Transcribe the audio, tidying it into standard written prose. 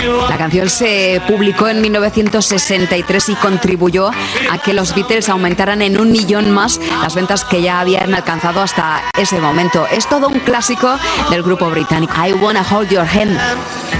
La canción se publicó en 1963 y contribuyó a que los Beatles aumentaran en 1 millón más las ventas que ya habían alcanzado hasta ese momento. Es todo un clásico del grupo británico. I Wanna Hold Your Hand.